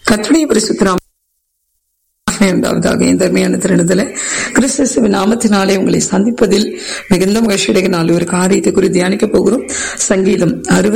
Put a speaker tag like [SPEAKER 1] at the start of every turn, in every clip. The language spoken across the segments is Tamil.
[SPEAKER 1] கர்த்தருடைய பரிசுத்த உண்டாவதாக. இந்த அருமையான தருணத்துல கிறிஸ்துவின் நாமத்தினாலே உங்களை சந்திப்பதில் மிகுந்த மகிழ்ச்சியுடைய நாள் ஒரு காரியத்தை குறித்து தியானிக்க போகிறோம். சங்கீதம்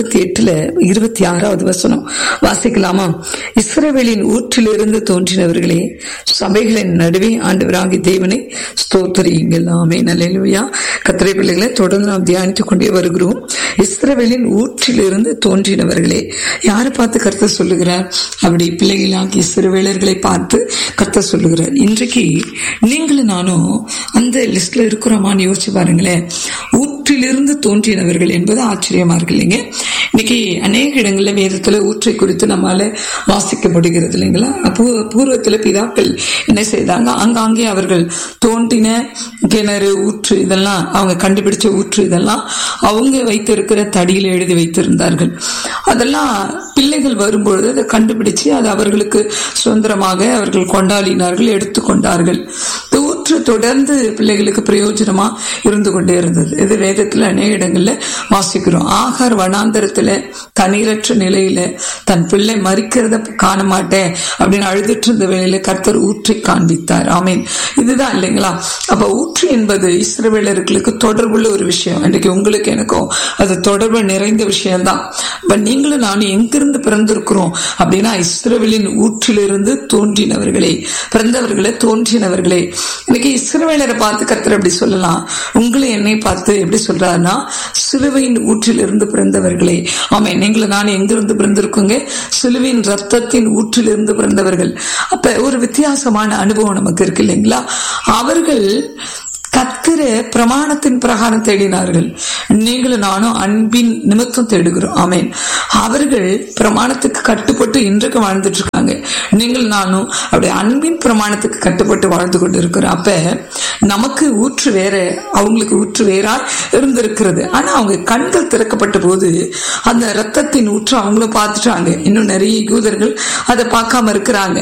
[SPEAKER 1] 68:26 வசனம் வாசிக்கலாமா? இஸ்ரவேலின் ஊற்றிலிருந்து தோன்றினவர்களே, சபைகளின் நடுவே ஆண்டவராகிய தேவனை ஸ்தோத்திரியுங்கள். ஆமென். அல்லேலூயா. கர்த்தருடைய பிள்ளைகளை தொடர்ந்து நாம் தியானித்துக் கொண்டே வருகிறோம். இஸ்ரவேலின் ஊற்றிலிருந்து தோன்றினவர்களே, யாரை பார்த்து கர்த்தர் சொல்லுகிறார்? அப்படி பிள்ளைகளாகி இஸ்ரவேலர்களை பார்த்து கர்த்தர் சொல்லுகிறார். இன்றைக்கு நீங்களும் நானும் அந்த லிஸ்ட்ல இருக்கிறோமான்னு யோசிச்சு பாருங்களேன். ஊற்றிலிருந்து தோன்றினவர்கள் என்பது ஆச்சரியமா இருக்கு இல்லைங்க. இன்னைக்கு அநேக இடங்கள்ல வேதத்துல ஊற்றை குறித்து நம்மால வாசிக்கப்படுகிறது இல்லைங்களா. பூர்வத்துல பிதாக்கள் என்ன செய்தாங்க, அங்காங்கே அவர்கள் தோன்றின கிணறு, ஊற்று, இதெல்லாம் அவங்க கண்டுபிடிச்ச ஊற்று, இதெல்லாம் அவங்க வைத்திருக்கிற தடியில் எழுதி வைத்திருந்தார்கள். அதெல்லாம் பிள்ளைகள் வரும்பொழுது அதை கண்டுபிடிச்சு அது அவர்களுக்கு சுதந்திரமாக அவர்கள் கொண்டாடினார்கள், எடுத்துக்கொண்டார்கள். ஊற்று தொடர்ந்து பிள்ளைகளுக்கு பிரயோஜனமா இருந்து கொண்டே இருந்தது. இது வேதத்துல அநேக இடங்கள்ல வாசிக்கிறோம். ஆகார் வனாந்தரத்துல தண்ணீரற்ற நிலையில தன் பிள்ளை மரிக்கிறத காண மாட்டேன் அப்படின்னு அழுதுட்டு இருந்த வேளையில கர்த்தர் ஊற்றை காண்பித்தார். ஆமீன். இதுதான் இல்லைங்களா. அப்ப ஊற்று என்பது இஸ்ரவேலர்களுக்கு தொடர்புள்ள ஒரு விஷயம். இன்றைக்கு உங்களுக்கு எனக்கும் அது தொடர்பு நிறைந்த விஷயம்தான். நீங்களும் நானும் எங்கிருந்து பிறந்திருக்கிறோம் அப்படின்னா, இஸ்ரவேலின் ஊற்றிலிருந்து தோன்றினவர்களே, பிறந்தவர்களே, தோன்றினவர்களே. இன்னைக்கு இஸ்ரவேலரை பார்த்து கர்த்தர் எப்படி சொல்லலாம்? உங்களை என்னை பார்த்து எப்படி சொல்றாருன்னா, சிலுவையின் ஊற்றிலிருந்து பிறந்தவர்களே. ஆமா, நீங்களும் நானும் எங்கிருந்து பிறந்திருக்குங்க? சிலுவையின் ரத்தத்தின் ஊற்றிலிருந்து பிறந்தவர்கள். அப்ப ஒரு வித்தியாசமான அனுபவம் நமக்கு இருக்கு இல்லைங்களா. அவர்கள் கர்த்தரை பிரமாணத்தின் பிரகாரம் தேடினார்கள். நீங்களும் நானும் அன்பின் நிமித்தம் தேடுகிறோம். ஆமேன். அவர்கள் பிரமாணத்துக்கு கட்டுப்பட்டு இன்றைக்கு வாழ்ந்துட்டு இருக்காங்க. நீங்களும் நானும் அப்படி அன்பின் பிரமாணத்துக்கு கட்டுப்பட்டு வாழ்ந்து கொண்டு இருக்கிறோம். அப்ப நமக்கு ஊற்று வேற, அவங்களுக்கு ஊற்று வேறா இருந்திருக்கிறது. ஆனா அவங்க கண்கள் திறக்கப்பட்ட போது அந்த ரத்தத்தின் ஊற்று அவங்களும் பார்த்துட்டாங்க. இன்னும் நிறைய யூதர்கள் அதை பார்க்காம இருக்கிறாங்க.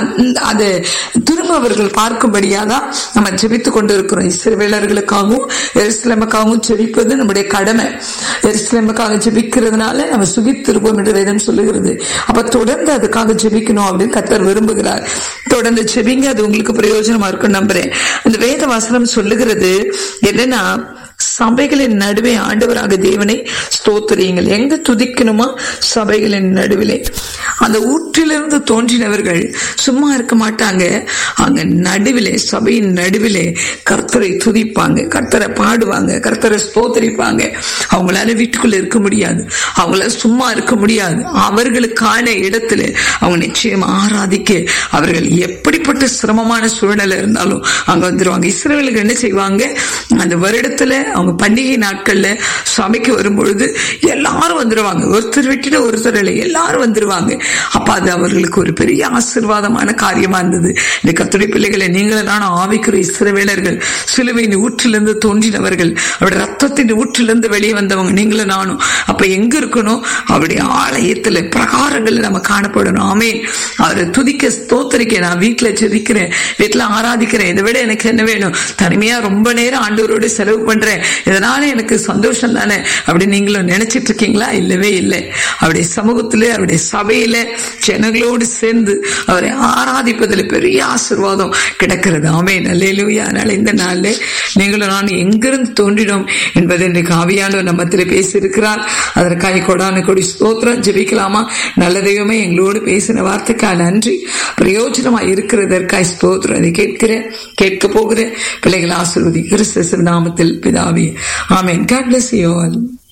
[SPEAKER 1] அதை திரும்ப அவர்கள் பார்க்கும்படியாதான் நம்ம ஜெபித்துக் கொண்டு இருக்கிறோம். இஸ்ரவேலர்களுக்காகவும் எருசலேமுக்காகவும் ஜெபிப்பது நம்முடைய கடமை. எருசலேமுக்காக ஜெபிக்கிறதுனால நம்ம சுகித்திருப்போம் என்று வேதம் சொல்லுகிறது. அப்ப தொடர்ந்து அதுக்காக ஜெபிக்கணும் அப்படின்னு கர்த்தர் விரும்புகிறார். தொடர்ந்து ஜெபிங்க, அது உங்களுக்கு பிரயோஜனமா இருக்கும் நம்புறேன். அந்த வேத வசனம் சொல்லுகிறது என்னன்னா, சபைகளின் நடுவே ஆண்டவராக தேவனை ஸ்தோத்திரியுங்கள். எங்க துதிக்கணுமா? சபைகளின் நடுவிலே. அந்த ஊற்றிலிருந்து தோன்றினவர்கள் சும்மா இருக்க மாட்டாங்க. அங்க நடுவிலே, சபையின் நடுவிலே கர்த்தரை துதிப்பாங்க, கர்த்தரை பாடுவாங்க, கர்த்தரை ஸ்தோத்திரிப்பாங்க. அவங்களால வீட்டுக்குள்ள இருக்க முடியாது, அவங்களால சும்மா இருக்க முடியாது. அவர்களுக்கான இடத்துல அவங்க நிச்சயம் ஆராதிக்க அவர்கள் எப்படிப்பட்ட சிரமமான சூழ்நிலை இருந்தாலும் அங்க வந்துருவாங்க. இஸ்ரவேலுக்கு என்ன செய்வாங்க? அந்த வருடத்துல அவங்க பண்டிகை நாட்கள்ல சபைக்கு வரும்பொழுது எல்லாரும் வந்துருவாங்க. ஒருத்தர் விட்டுட்டு ஒருத்தர் இல்லை, எல்லாரும் வந்துருவாங்க. அப்ப அது அவர்களுக்கு ஒரு பெரிய ஆசீர்வாதமான காரியமா இருந்தது. இந்த கர்த்தருடைய பிள்ளைகளை, நீங்களும் நானும் ஆவிக்குரிய இஸ்ரவேலர்கள், சிலுவையின் ஊற்றிலிருந்து தோன்றினவர்கள், அவருடைய ரத்தத்தின் ஊற்றிலிருந்து வெளியே வந்தவங்க நீங்களும் நானும். அப்ப எங்க இருக்கணும்? அவருடைய ஆலயத்துல, பிரகாரங்கள்ல நம்ம காணப்படணும். ஆமேன். அவரை துதிக்க, ஸ்தோத்திரிக்க. நான் வீட்டுல ஜெபிக்கிறேன், வீட்டுல ஆராதிக்கிறேன், இதை விட எனக்கு என்ன வேணும்? தனிமையா ரொம்ப நேரம் ஆண்டவரோட செலவு பண்றேன், இதனால எனக்கு சந்தோஷம் தானே அப்படின்னு நீங்களும் நினைச்சிட்டு இருக்கீங்களா? இல்லவே இல்லை. அவருடைய சமூகத்திலே, அவருடைய சபையில ஜனங்களோடு சேர்ந்து அவரை ஆராதிப்பதில் பெரிய ஆசீர்வாதம் கிடைக்கிறது. ஆமென். அல்லேலூயா. அதனால இந்த நாள்ல நீங்களும் நான் எங்கிருந்து தோன்றினோம் என்பதை இன்றைக்கு ஆவியானவர் நம்மத்திலே பேசியிருக்கிறார். அதற்காக கொடான கொடி ஸ்தோத்திரம். ஜெபிக்கலாமா? நல்ல தெய்வமே, எங்களோடு பேசின வார்த்தைக்காக நன்றி. பிரயோஜனமா இருக்கிறதற்காக ஸ்தோத்திரம். அதை கேட்க போகிறேன் பிள்ளைகள் ஆசீர்வதி கிறிஸ்து நாமத்தில் பிதாவே. ஆமென். God bless you all.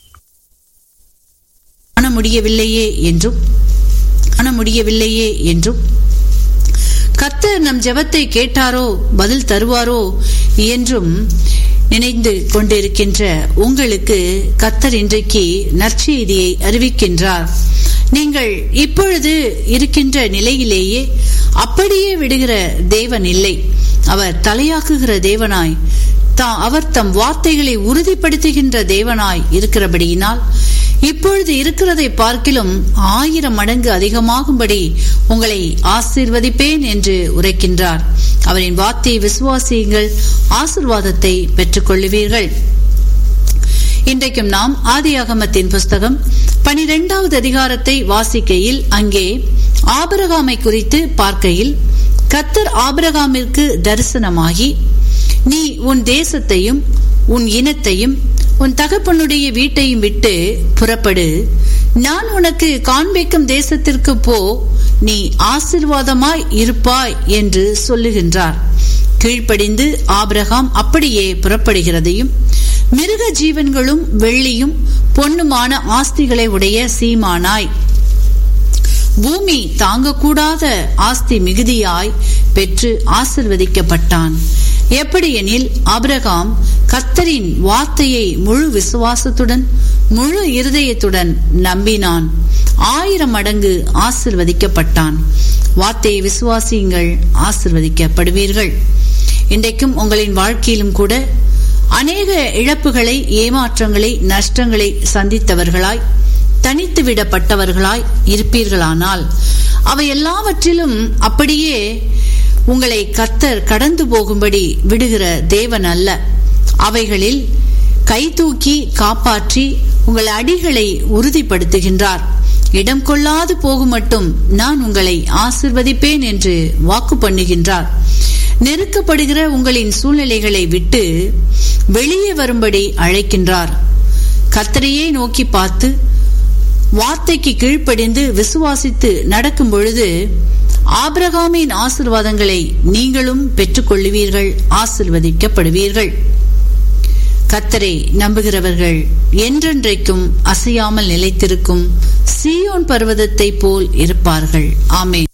[SPEAKER 2] முடியவில்லையே என்றும் கர்த்தர் நம் ஜெபத்தை கேட்டாரோ, பதில் தருவாரோ என்றும் நினைந்து கொண்டிருக்கின்ற உங்களுக்கு கர்த்தர் இன்றைக்கு நற்செய்தியை அறிவிக்கின்றார். நீங்கள் இப்பொழுது இருக்கின்ற நிலையிலேயே அப்படியே விடுகிற தேவன் இல்லை. அவர் தலையாக்குகிற தேவனாய், அவர் தம் வார்த்தைகளை உறுதிப்படுத்துகின்ற தேவனாய் இருக்கிறபடியினால் இப்பொழுது இருக்கிறதை பார்க்கிலும் 1000 மடங்கு அதிகமாகும்படி உங்களை ஆசீர்வதிப்பேன் என்று உரைக்கின்றார். அவரின் வார்த்தையை விசுவாசியுங்கள், ஆசீர்வாதத்தை பெற்றுக் கொள்ளுவீர்கள். இன்றைக்கும் நாம் ஆதியாகமத்தின் புஸ்தகம் 12வது அதிகாரத்தை வாசிக்கையில் அங்கே ஆபிரகாமை குறித்து பார்க்கையில், கர்த்தர் ஆபிரகாமிற்கு தரிசனமாகி, நீ உன் தேசத்தையும் உன் இனத்தையும் உன் தகப்பனுடைய வீட்டையும் விட்டு புறப்படு, நான் உனக்கு காண்பிக்கும் தேசத்திற்கு போ, நீ ஆசீர்வாதமாய் இருப்பாய் என்று சொல்லுகின்றார். கீழ்ப்படிந்து ஆபிரகாம் அப்படியே புறப்படுகிறதையும், மிருக ஜீவன்களும் வெள்ளியும் பொன்னுமான ஆஸ்திகளை உடைய சீமானாய் பூமி தாங்கக்கூடாத ஆஸ்தி மிகுதியாய் பெற்று ஆசிர்வதிக்கப்பட்டான். எப்படியெனில், ஆபிரகாம் கர்த்தரின் வார்த்தையை முழு விசுவாசத்துடன் முழு இருதயத்துடன் நம்பினான், 1000 மடங்கு ஆசிர்வதிக்கப்பட்டான். வார்த்தையை விசுவாசியுங்கள், ஆசிர்வதிக்கப்படுவீர்கள். இன்றைக்கும் உங்களின் வாழ்க்கையிலும் கூட அநேக இழப்புகளை, ஏமாற்றங்களை, நஷ்டங்களை சந்தித்தவர்களாய், தனித்து விடப்பட்டவர்களாய் இருப்பீர்களானால், அவை எல்லாவற்றிலும் அப்படியே உங்களை கர்த்தர் கடந்து போகும்படி விடுகிற தேவன் அல்ல. அவைகளில் கை தூக்கி காப்பாற்றி உங்கள் அடிகளை உறுதிப்படுத்துகின்றார். இடம் கொள்ளாது போகும் மட்டும் நான் உங்களை ஆசிர்வதிப்பேன் என்று வாக்கு பண்ணுகின்றார். நெருக்கப்படுகிற உங்களின் சூழ்நிலைகளை விட்டு வெளியே வரும்படி அழைக்கின்றார். கர்த்தரையே நோக்கி பார்த்து வார்த்தைக்கு கீழ்ப்படிந்து விசுவாசித்து நடக்கும் பொழுது ஆபிரகாமின் ஆசீர்வாதங்களை நீங்களும் பெற்றுக்கொள்ளுவீர்கள், ஆசீர்வதிக்கப்படுவீர்கள். கர்த்தரை நம்புகிறவர்கள் என்றென்றைக்கும் அசையாமல் நிலைத்திருக்கும் சீயோன் பர்வதத்தை போல் இருப்பார்கள். ஆமென்.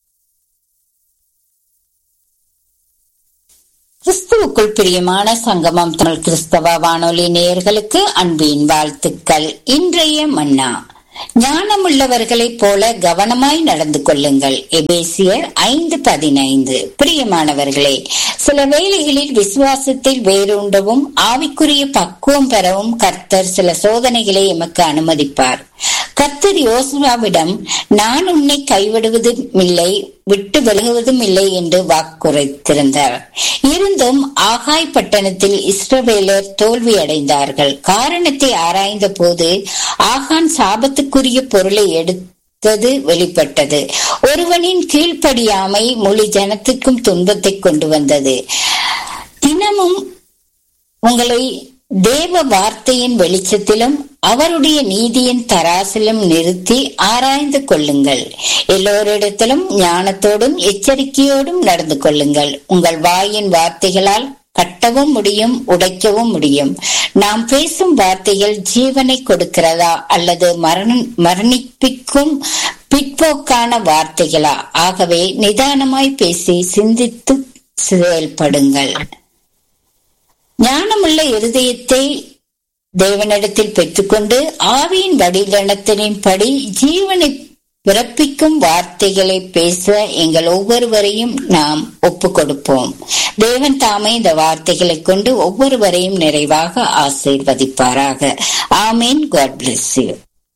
[SPEAKER 3] கிறிஸ்துவுக்குள் பிரியமான சங்கமம் தமிழ் கிறிஸ்தவ வானொலி நேயர்களுக்கு அன்பின் வாழ்த்துக்கள். இன்றைய மன்னா, ஞானமுள்ளவர்களைப் போல கவனமாய் நடந்து கொள்ளுங்கள். எபேசியர் 5:15. பிரியமானவர்களே, சில வேளைகளில் விசுவாசத்தில் வேரூண்டவும் ஆவிக்குரிய பக்குவம் பெறவும் கர்த்தர் சில சோதனைகளை எமக்கு அனுமதிப்பார். கர்த்தர் யோசுவாவிடம், நான் உன்னை கைவிடுவதும் இல்லை, விட்டு விலகுவதும் இல்லை என்று வாக்குரைத்திருந்தார். இருந்தும் ஆகாய் பட்டணத்தில் இஸ்ரவேலர் தோல்வி அடைந்தார்கள். காரணத்தை ஆராய்ந்த போது ஆகான் சாபத்துக்குரிய பொருளை எடுத்தது வெளிப்பட்டது. ஒருவனின் கீழ்ப்படியாமை முழு ஜனத்திற்கும் துன்பத்தை கொண்டு வந்தது. தினமும் உங்களை தேவ வார்த்தையின் வெளிச்சத்திலும் அவருடைய நீதியின் தராசிலும் நிறுத்தி ஆராய்ந்து கொள்ளுங்கள். எல்லோரிடத்திலும் ஞானத்தோடும் எச்சரிக்கையோடும் நடந்து கொள்ளுங்கள். உங்கள் வாயின் வார்த்தைகளால் கட்டவும் முடியும், உடைக்கவும் முடியும். நாம் பேசும் வார்த்தைகள் ஜீவனை கொடுக்கிறதா அல்லது மரணிப்பிக்கும் பிற்போக்கான வார்த்தைகளா? ஆகவே நிதானமாய் பேசி சிந்தித்து செயல்படுங்கள். ஞானமுள்ள இருதயத்தை தேவனிடத்தில் பெற்றுக்கொண்டு ஆவியின் வடிவனத்தின்படி ஜீவனை பிறப்பிக்கும் வார்த்தைகளை பேச எங்கள் ஒவ்வொருவரையும் நாம் ஒப்பு கொடுப்போம். தேவன் தாமே இந்த வார்த்தைகளை கொண்டு ஒவ்வொருவரையும் நிறைவாக ஆசீர்வதிப்பாராக. ஆமீன். God bless you.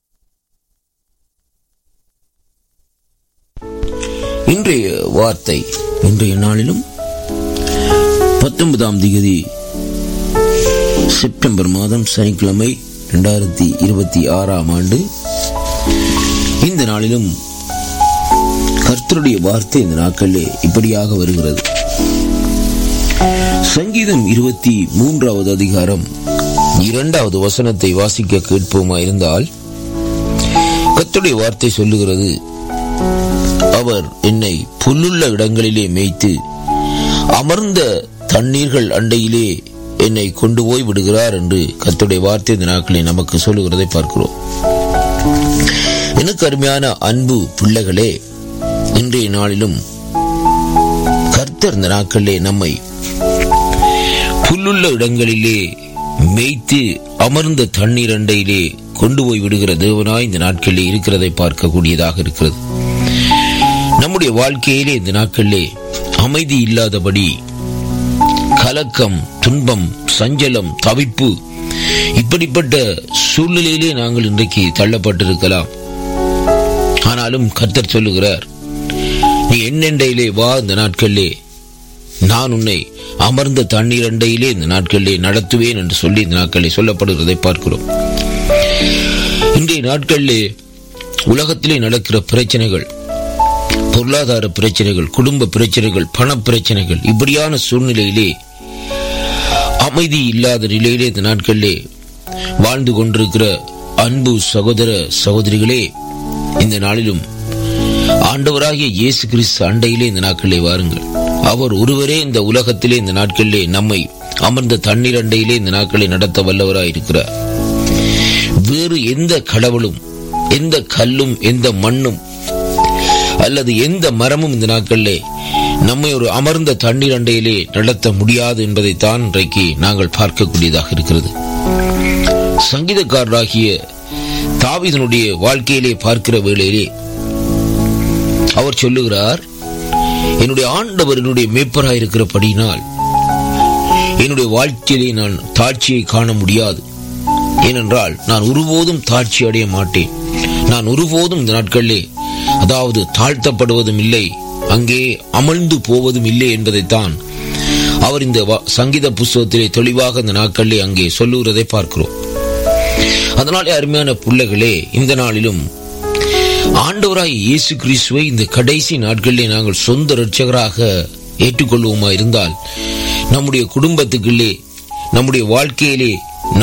[SPEAKER 4] இன்றைய வார்த்தை, இன்றைய நாளிலும் 19ஆம் தேதி செப்டம்பர் மாதம் சனிக்கிழமை 2026ஆம் ஆண்டு. இந்த நாளிலும் கர்த்தருடைய வார்த்தை இந்த நாட்களிலே இப்படியாக வருகிறது. சங்கீதம் 23வது அதிகாரம் 2வது வசனத்தை வாசிக்க கேட்போமா இருந்தால், கர்த்தருடைய வார்த்தை சொல்லுகிறது, அவர் என்னை புல்லுள்ள இடங்களிலே மேய்த்து அமர்ந்த தண்ணீர்கள் அண்டையிலே என்னை கொண்டு போய் விடுகிறார் என்று கர்த்தருடைய வார்த்தை இந்த நாட்களில் நமக்கு சொல்லுகிறதை பார்க்கிறோம். எனக்கு அருமையான அன்பு பிள்ளைகளே, இன்றைய நாளிலும் கர்த்தர் இந்த நாட்களிலே நம்மை புல்லுள்ள இடங்களிலே மேய்த்து அமர்ந்த தண்ணீர் அண்டையிலே கொண்டு போய் விடுகிற தேவனாய் இந்த நாட்களிலே இருக்கிறதை பார்க்கக்கூடியதாக இருக்கிறது. நம்முடைய வாழ்க்கையிலே இந்த நாட்களிலே அமைதி இல்லாதபடி கலக்கம், துன்பம், சஞ்சலம், தவிப்பு, இப்படிப்பட்ட சூழ்நிலையிலே நாங்கள் இன்றைக்கு தள்ளப்பட்டிருக்கலாம். ஆனாலும் கர்த்தர் சொல்லுகிறார், நீ என்னண்டையிலே வா, இந்த நாட்களிலே நான் உன்னை அமர்ந்த தண்ணீர் அண்டையிலே இந்த நாட்களிலே நடத்துவேன் என்று சொல்லி இந்த நாட்களிலே சொல்லப்படுகிறதை பார்க்கிறோம். இன்றைய நாட்களிலே உலகத்திலே நடக்கிற பிரச்சனைகள், பொருளாதார பிரச்சனைகள், குடும்ப பிரச்சனைகள், பண பிரச்சனைகள், இப்படியான சூழ்நிலையிலே அமைதி இல்லாத நிலையிலே இந்த நாட்களிலே வாழ்ந்து கொண்டிருக்கிற அன்பு சகோதர சகோதரிகளே, இந்த நாளிலும் ஆண்டவராகிய இயேசு கிறிஸ்து அண்டையிலே இந்த நாட்களிலே வாருங்கள். அவர் ஒருவரே இந்த உலகத்திலே இந்த நாட்களிலே நம்மை அமர்ந்த தண்ணீர் அண்டையிலே இந்த நாட்களை நடத்த வல்லவராய் இருக்கிறார். வேறு எந்த கடவுளும், எந்த கல்லும், எந்த மண்ணும் அல்லது எந்த மரமும் இந்த நாட்களிலே நம்மை ஒரு அமர்ந்த தண்ணீர் அண்டையிலே நடத்த முடியாது என்பதைத்தான் இன்றைக்கு நாங்கள் பார்க்கக்கூடியதாக இருக்கிறது. சங்கீதக்காரராகிய தாவீதனுடைய வாழ்க்கையிலே பார்க்கிற வேளையிலே அவர் சொல்லுகிறார், என்னுடைய ஆண்டவர் என்னுடைய மேய்ப்பராய் இருக்கிறபடியினால் என்னுடைய வாழ்க்கையிலே நான் தாட்சியை காண முடியாது. ஏனென்றால் நான் ஒருபோதும் தாட்சி அடைய மாட்டேன். நான் ஒருபோதும் இந்த நாட்களிலே அதாவது தாழ்த்தப்படுவதும் இல்லை, அங்கே அமர்ந்து போவதும் இல்லை என்பதைத்தான் அவர் இந்த சங்கீத புஸ்தகத்திலே தெளிவாக இந்த நாட்களிலே அங்கே சொல்லுகிறதை பார்க்கிறோம். அதனாலே அருமையான பிள்ளைகளே, இந்த நாளிலும் ஆண்டவராய் இயேசு கிறிஸ்துவை இந்த கடைசி நாட்களிலே நாங்கள் சொந்த இரட்சகராக ஏற்றுக்கொள்வோமா இருந்தால், நம்முடைய குடும்பத்துக்குள்ளே, நம்முடைய வாழ்க்கையிலே,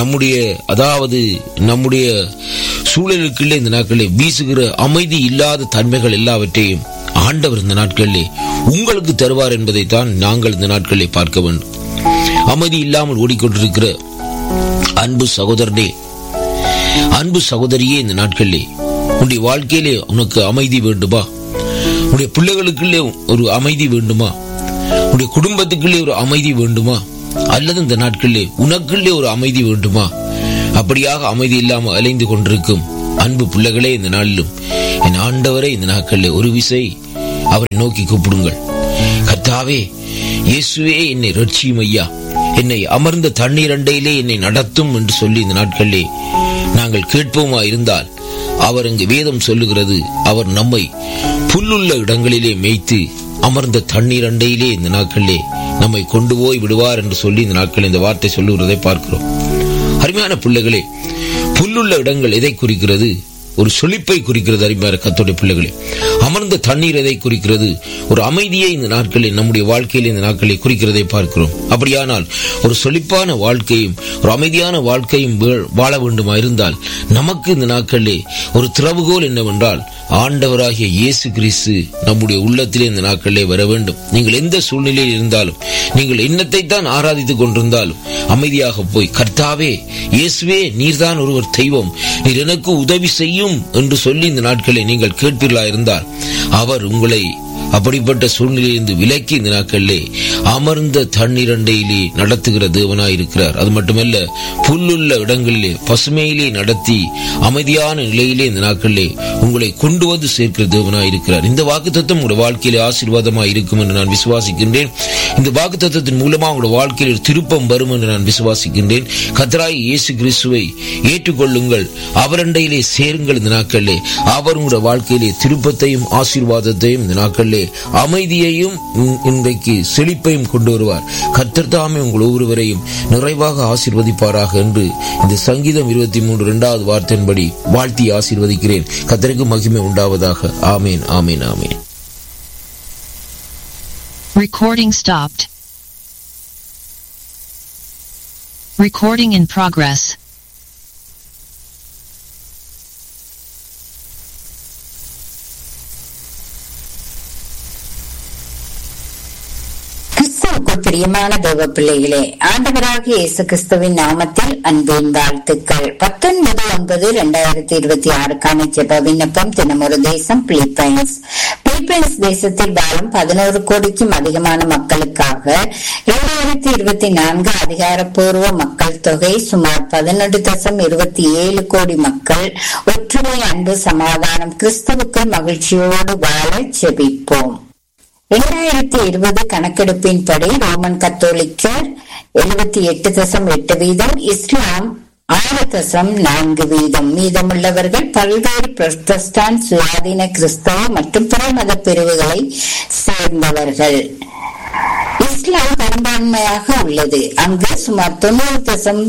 [SPEAKER 4] நம்முடைய சூழலுக்குள்ளே இந்த நாட்களிலே வீசுகிற அமைதி இல்லாத தன்மைகள் எல்லாவற்றையும் ஆண்டவர் இந்த நாட்களிலே உங்களுக்கு தருவார் என்பதைத்தான் நாங்கள் இந்த நாட்களிலே பார்க்க வேண்டும். அமைதி இல்லாமல் ஓடிக்கொண்டிருக்கிற அன்பு சகோதரனே, அன்பு சகோதரியே, இந்த நாட்களிலே உன்னுடைய வாழ்க்கையிலே உனக்கு அமைதி வேண்டுமா? உன்னுடைய பிள்ளைகளுக்குள்ளே ஒரு அமைதி வேண்டுமா? உன்னுடைய குடும்பத்துக்குள்ளே ஒரு அமைதி வேண்டுமா? அல்லது இந்த நாட்களிலே உனக்குள்ளே ஒரு அமைதி வேண்டுமா? அப்படியாக அமைதி இல்லாமல் அலைந்து கொண்டிருக்கும் அன்பு பிள்ளைகளே, இந்த நாளிலும் என் ஆண்டவரை இந்த நாட்களிலே ஒரு விசை அவரை நோக்கி கூப்பிடுங்கள். கர்த்தாவே, இயேசுவே, என்னை ரட்சியும் ஐயா, என்னை அமர்ந்த தண்ணீர் அண்டையிலே என்னை நடத்தும் என்று சொல்லி இந்த நாட்களிலே நாங்கள் கேட்போமா இருந்தால், அவர் இங்கு வேதம் சொல்லுகிறது, அவர் நம்மை புல்லுள்ள இடங்களிலே மேய்த்து அமர்ந்த தண்ணீர் அண்டையிலே இந்த நாட்களிலே நம்மை கொண்டு போய் விடுவார் என்று சொல்லி இந்த நாட்கள் இந்த வார்த்தை சொல்லுகிறதை பார்க்கிறோம். அருமையான பிள்ளைகளே, புல்லுள்ள இடங்கள் எதை குறிக்கிறது? ஒரு செழிப்பை குறிக்கிறது. அருமையான கர்த்தருடைய பிள்ளைகளே, அமர்ந்த தண்ணீர் எதை குறிக்கிறது? ஒரு அமைதியை இந்த நாட்களில் நம்முடைய வாழ்க்கையில் இந்த நாட்களை குறிக்கிறதை பார்க்கிறோம். அப்படியானால் ஒரு செழிப்பான வாழ்க்கையும் ஒரு அமைதியான வாழ்க்கையும் வாழ வேண்டுமா இருந்தால், நமக்கு இந்த நாட்களிலே ஒரு திறவுகோல் என்னவென்றால், ஆண்டவராகிய இயேசு கிறிஸ்து நம்முடைய உள்ளத்திலே இந்த நாட்களிலே வர வேண்டும். நீங்கள் எந்த சூழ்நிலையில் இருந்தாலும், நீங்கள் என்னத்தை தான் ஆராதித்துக் கொண்டிருந்தாலும், அமைதியாக போய், கர்த்தாவே, இயேசுவே, நீர்தான் ஒருவர் தெய்வம், நீர் எனக்கு உதவி செய்யும் என்று சொல்லி இந்த நாட்களை நீங்கள் கேட்பீர்களா இருந்தால், அவர் உங்களை அப்படிப்பட்ட சூழ்நிலையிலிருந்து விலக்கி இந்த நாட்களிலே அமர்ந்த தண்ணீர் அண்டையிலே நடத்துகிற தேவனாயிருக்கிறார். அது மட்டுமல்ல, புல்லுள்ள இடங்களிலே பசுமையிலே நடத்தி அமைதியான நிலையிலே இந்த நாட்களிலே உங்களை கொண்டு வந்து சேர்க்கிற தேவனாயிருக்கிறார். இந்த வாக்குத்தத்தம் உங்களுடைய வாழ்க்கையிலே ஆசீர்வாதமாக இருக்கும் என்று நான் விசுவாசிக்கின்றேன். இந்த வாக்குத்தத்தத்தின் மூலமாக உங்களுடைய வாழ்க்கையில் ஒரு திருப்பம் வரும் என்று நான் விசுவாசிக்கின்றேன். கர்த்தராகிய இயேசு கிறிஸ்துவை ஏற்றுக்கொள்ளுங்கள், அவரண்டையிலே சேருங்கள். இந்த நாட்களிலே அவர் உங்களுடைய வாழ்க்கையிலே திருப்பத்தையும் ஆசீர்வாதத்தையும் இந்த நாட்களிலே அமைதியையும் இன்றைக்கு செழிப்பையும் கொண்டு வருவார். கர்த்தர் தாமே உங்கள் ஒவ்வொருவரையும் நிறைவாக ஆசீர்வதிப்பாராக என்று இந்த சங்கீதம் 23 வார்த்தையின்படி வாழ்த்தி ஆசீர்வதிக்கிறேன். கர்த்தருக்கு மகிமை உண்டாவதாக. ஆமேன், ஆமேன், ஆமேன்.
[SPEAKER 5] Recording stopped. Recording in progress.
[SPEAKER 3] பிரியமான தேவ பிள்ளைகளே, ஆண்டவராகிய இயேசு கிறிஸ்துவின் நாமத்தில் அன்பின் வாழ்த்துக்கள். 19/9/2026 ஜெப விண்ணப்பம். தினமொரு தேசம், பிலிப்பைன்ஸ். பிலிப்பைன்ஸ் தேசத்தில் வாழும் 11 கோடிக்கும் அதிகமான மக்களுக்காக 2024 அதிகாரப்பூர்வ மக்கள் தொகை சுமார் 18.27 கோடி மக்கள் ஒற்றுமை, அன்பு, சமாதானம், கிறிஸ்துவுக்குள் மகிழ்ச்சியோடு வாழ ஜெபிப்போம். 2020 கணக்கெடுப்பின்படி ரோமன் கத்தோலிக்கர் 78.8%, இஸ்லாம் 6.4%, மீதமுள்ளவர்கள் பல்வேறு புரொட்டஸ்டாண்ட், சுயாதீன கிறிஸ்தவ மற்றும் பிற மத பிரிவுகளை சேர்ந்தவர்கள். இஸ்லாம் பெரும்பான்மையாக உள்ளது. அங்கு சுமார் 90%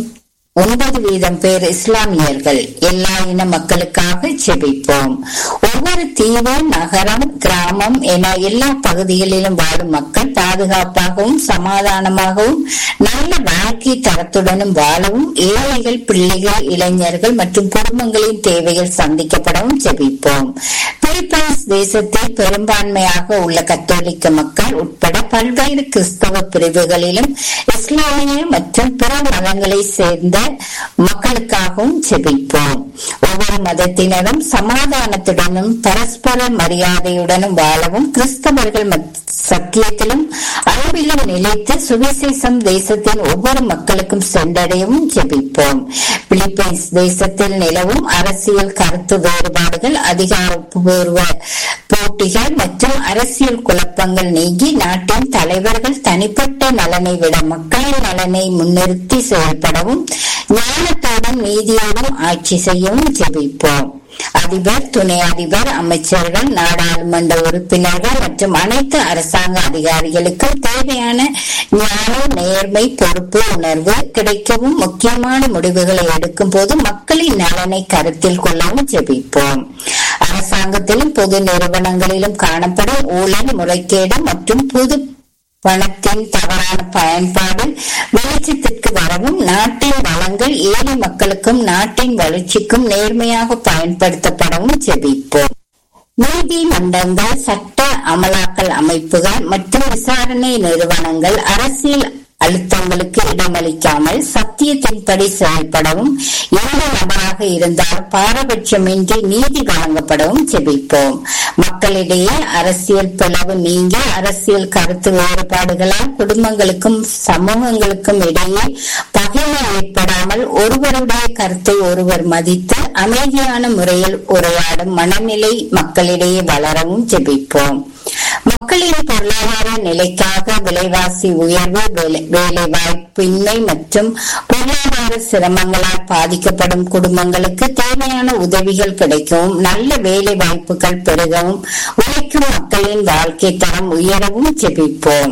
[SPEAKER 3] 9% பேர் இஸ்லாமியர்கள். எல்லா இன மக்களுக்காக ஜெபிப்போம். ஒவ்வொரு தீவு, நகரம், கிராமம் என எல்லா பகுதிகளிலும் வாழும் மக்கள் பாதுகாப்பாகவும் சமாதானமாகவும் நல்ல வாழ்க்கை தரத்துடனும் வாழவும், ஏழைகள், பிள்ளைகள், இளைஞர்கள் மற்றும் குடும்பங்களின் தேவைகள் சந்திக்கப்படவும் ஜெபிப்போம். பிலிப்பைன்ஸ் தேசத்தில் பெரும்பான்மையாக உள்ள கத்தோலிக்க மக்கள் உட்பட பல்வேறு கிறிஸ்தவ பிரிவுகளிலும் இஸ்லாமிய மற்றும் பிற மதங்களை சேர்ந்த மக்களுக்காகவும் ஜெபிப்போம். ஒவ்வொரு மதத்தினரும் சமாதானத்துடனும் பரஸ்பர மரியாதையுடனும் வாழவும், கிறிஸ்தவர்கள் சத்தியத்திலும் அன்பிலும் நிலைத்து சுவிசேஷம் தேசத்தின் ஒவ்வொரு மக்களுக்கும் சென்றடையவும் ஜெபிப்போம். பிலிப்பைன்ஸ் தேசத்தில் நிலவும் அரசியல் கருத்து வேறுபாடுகள், அதிகாரப்பூர்வ போட்டிகள் மற்றும் அரசியல் குழப்பங்கள் நீங்கி நாட்டின் தலைவர்கள் தனிப்பட்ட நலனை விட மக்களின் நலனை முன்னிறுத்தி செயல்படவும், ஞானத்தோடும் நீதியோடும் ஆட்சி செய்யவும் ஜெபிப்போம். அதிபர், துணை அதிபர், அமைச்சர்கள், நாடாளுமன்ற உறுப்பினர்கள் மற்றும் அனைத்து அரசாங்க அதிகாரிகளுக்கும் தேவையான ஞானம், நேர்மை, பொறுப்பு உணர்வு கிடைக்கவும், முக்கியமான முடிவுகளை எடுக்கும் போது மக்களின் நலனை கருத்தில் கொள்ளவும் ஜெபிப்போம். அரசாங்கத்திலும் பொது நிறுவனங்களிலும் காணப்படும் ஊழல், முறைகேடு மற்றும் பொது பணத்தின் தவறான பயன்பாடு வெளிச்சத்திற்கு வரவும், நாட்டின் வளங்கள் ஏழை மக்களுக்கும் நாட்டின் வளர்ச்சிக்கும் நேர்மையாக பயன்படுத்தப்படவும் ஜெபிப்போம். நீதிமன்றங்கள், சட்ட அமலாக்கல் அமைப்புகள் மற்றும் விசாரணை நிறுவனங்கள் அரசியல் அழுத்தங்களுக்கு இடமளிக்காமல் சத்தியத்தின்படி செயல்படவும், எந்த நபராக இருந்தாலும் பாரபட்சமின்றி நீதி வழங்கப்படவும் ஜெபிப்போம். மக்களிடையே அரசியல் பிளவு நீங்கி, அரசியல் கருத்து வேறுபாடுகளால் குடும்பங்களுக்கும் சமூகங்களுக்கும் இடையே பகைமை ஏற்படாமல், ஒருவருடைய கருத்தை ஒருவர் மதித்து அமைதியான முறையில் உரையாடும் மனநிலை மக்களிடையே வளரவும் ஜெபிப்போம். மக்களின் பொருளாதார நிலைக்காக விலைவாசி உயர்வு, வேலை வாய்ப்பின்மை மற்றும் பொருளாதார சிரமங்களால் பாதிக்கப்படும் குடும்பங்களுக்கு தேவையான உதவிகள் கிடைக்கவும், நல்ல வேலை வாய்ப்புகள் பெருகவும், உழைக்கும் மக்களின் வாழ்க்கை தரம் உயரவும் ஜெபிப்போம்.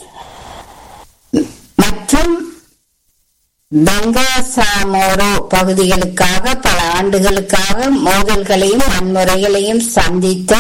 [SPEAKER 3] மற்றும் பங்காசாமோரோ பகுதிகளுக்காக பல ஆண்டுகளுக்காக மோதல்களையும் வன்முறைகளையும் சந்தித்த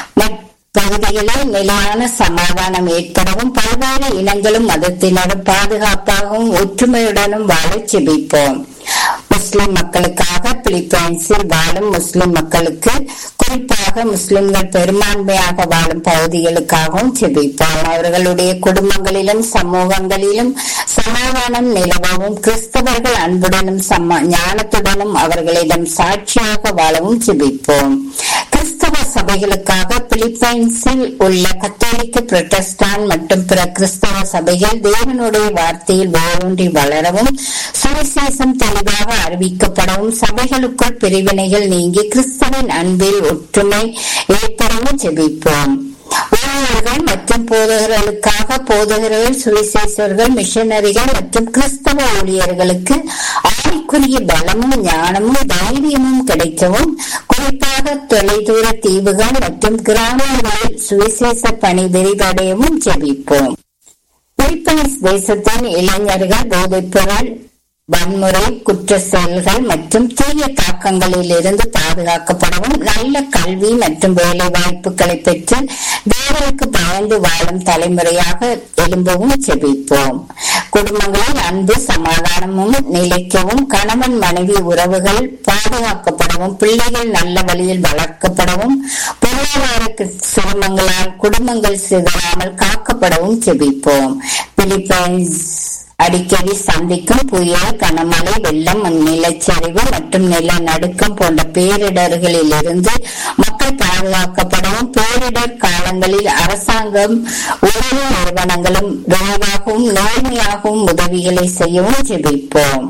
[SPEAKER 3] பகுதிகளில் நிலையான சமாதானம் ஏற்படவும், பல்வேறு இனங்களும் மதத்தினரும் பாதுகாப்பாகவும் ஒற்றுமையுடனும் வாழ ஜெபிப்போம். முஸ்லிம் மக்களுக்காக பிலிப்பைன்ஸில் வாழும் முஸ்லிம் மக்களுக்கு, குறிப்பாக முஸ்லிம்கள் பெரும்பான்மையாக வாழும் பகுதிகளுக்காகவும் ஜெபிப்போம். அவர்களுடைய குடும்பங்களிலும் சமூகங்களிலும் சமாதானம் நிலவவும், கிறிஸ்தவர்கள் அன்புடனும் ஞானத்துடனும் அவர்களிடம் சாட்சியாக வாழவும் ஜெபிப்போம். கிறிஸ்தவ சபைகளுக்காக பிலிப்பைன்ஸில் உள்ள கத்தோலிக்க, புரட்டஸ்டான் மற்றும் பிற கிறிஸ்தவ சபைகள் தேவனுடைய வார்த்தையில் வேரூன்றி வளரவும், சுவிசேஷம் தெளிவாக அறிவிக்கப்படவும், சபைகளுக்குள் பிரிவினைகள் நீங்கி கிறிஸ்தவின் அன்பில் ஒற்றுமை ஏற்படவும் ஜெபிப்போம். ஊழியர்கள் மற்றும் போதகர்களுக்காக போதகர்கள், சுவிசேஷர்கள், மிஷனரிகள் மற்றும் கிறிஸ்தவ ஊழியர்களுக்கு ஆவிக்குரிய பலமும் ஞானமும் தைரியமும் கிடைக்கவும், குறிப்பாக தொலைதூர தீவுகள் மற்றும் கிராமங்களில் சுவிசேஷ பணி விரிவடையவும் ஜெபிப்போம். பிலிப்பைன்ஸ் தேசத்தின் இளைஞர்கள் போதைப்பொருள், வன்முறை, குற்ற செயல்கள் மற்றும் தீய தாக்கங்களில் இருந்து பாதுகாக்கப்படவும், நல்ல கல்வி மற்றும் வேலை வாய்ப்புகளை பெற்று தேவனுக்கு பயந்து வாழும் தலைமுறையாக எழும்பவும் ஜெபிப்போம். குடும்பங்களில் அன்பு, சமாதானமும் நிலைக்கவும், கணவன் மனைவி உறவுகள் பாதுகாக்கப்படவும், பிள்ளைகள் நல்ல வழியில் வளர்க்கப்படவும், பொருளாதார சிரமங்களால் குடும்பங்கள் சிதறாமல் காக்கப்படவும் ஜெபிப்போம். பிலிப்பைன்ஸ் அடிக்கடி சந்திக்கும் புயல், கனமழை, வெள்ளம், நிலச்சரிவு மற்றும் நிலநடுக்கம் போன்ற பேரிடர்களில் இருந்து மக்கள் பாதுகாக்கப்படவும், பேரிடர் காலங்களில் அரசாங்கம், உணவு நிறுவனங்களும் விரைவாகவும் நேர்மையாகவும் உதவிகளை செய்யவும் ஜெபிப்போம்.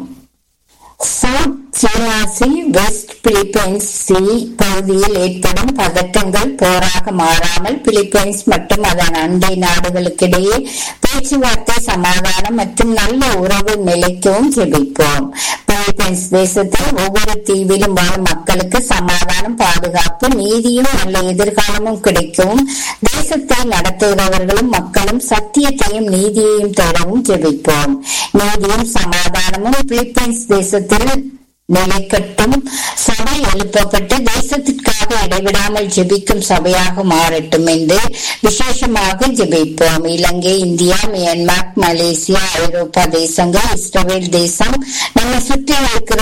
[SPEAKER 3] சவுத் சீனா சி, வெஸ்ட் பிலிப்பைன்ஸ் சி பகுதியில் ஏற்படும் பதட்டங்கள் போராக மாறாமல் பிலிப்பைன்ஸ் மற்றும் அதன் அண்டை நாடுகளுக்கிடையே பேச்சுவார்த்தை, சமாதானம் மற்றும் நல்ல உறவு நிலைக்கவும் ஜெபிப்போம். பிலிப்பைன்ஸ் தேசத்தில் ஒவ்வொரு தீவிலும் வாழும் மக்களுக்கு சமாதானம், பாதுகாப்பு, நீதியும் நல்ல எதிர்காலமும் கிடைக்கவும் தேசத்தை நடத்துகிறவர்களும் மக்களும் சத்தியத்தையும் நீதியையும் தேடவும் ஜெபிப்போம். நீதியும் சமாதானமும் பிலிப்பைன்ஸ் தேசத்தில் நிலைக்கட்டும். சபை எழுப்பப்பட்டு தேசத்திற்காக இடைவிடாமல் ஜெபிக்கும் சபையாக மாறட்டும் என்று விசேஷமாக ஜெபிப்போம். இலங்கை, இந்தியா, மியான்மர், மலேசியா, ஐரோப்பா தேசங்கள், இஸ்ரேல் தேசம், நம்மை சுற்றி இருக்கிற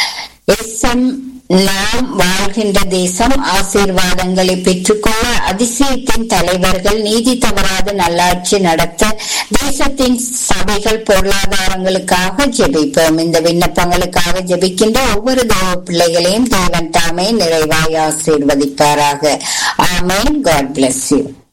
[SPEAKER 3] நாம் வாழ்கின்ற தேசம் ஆசீர்வாதங்களை பெற்றுக்கொள்ள, அதிசயத்தின் தலைவர்கள் நீதி தவறாத நல்லாட்சி நடத்த, தேசத்தின் சபைகள் பொருளாதாரங்களுக்காக ஜெபிப்போம். இந்த விண்ணப்பங்களுக்காக ஜெபிக்கின்ற ஒவ்வொரு தேவ பிள்ளைகளையும் தேவன் தாமே நிறைவாய் ஆசீர்வதிப்பாராக. ஆமென். God bless you.